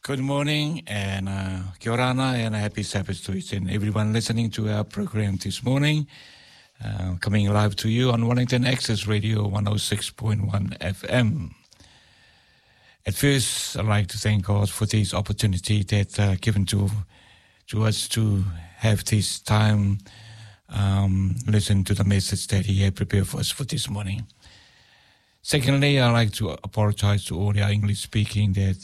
Good morning and kia ora and a happy Sabbath to each and everyone listening to our program this morning. Coming live to you on Wellington Access Radio 106.1 FM. At first, I'd like to thank God for this opportunity that given to us to have this time listen to the message that He had prepared for us for this morning. Secondly, I'd like to apologize to all our English speaking that